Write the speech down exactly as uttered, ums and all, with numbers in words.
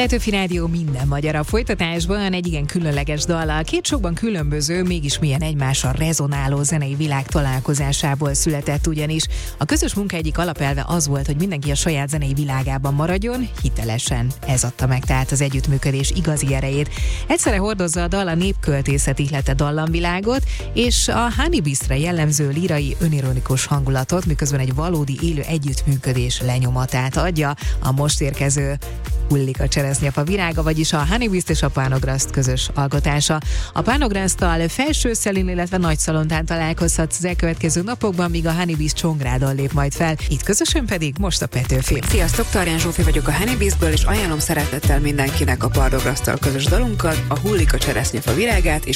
Petőfi Rádió minden magyar a folytatásban egy igen különleges dallal, két sokban különböző, mégis milyen egymással rezonáló zenei világ találkozásából született ugyanis. A közös munka egyik alapelve az volt, hogy mindenki a saját zenei világában maradjon, hitelesen. Ez adta meg tehát az együttműködés igazi erejét. Egyszerre hordozza a dal a népköltészet ihlete dallamvilágot, és a Honeybeast-re jellemző lírai önironikus hangulatot, miközben egy valódi élő együttműködés lenyomatát adja a most érkező Hullik a cseresznyefa virága, vagyis a Honeybeast és a Pánograszt közös alkotása. A Pánograszttal Felsőszelin, illetve Nagyszalontán találkozhatsz az elkövetkező napokban, míg a Honeybeast Csongrádon lép majd fel. Itt közösen pedig most a Petőfi. Sziasztok, Tarján Zsófi vagyok a Honeybeastből, és ajánlom szeretettel mindenkinek a Pánograszttal közös dalunkat, a Hullik a cseresznyefa virágát és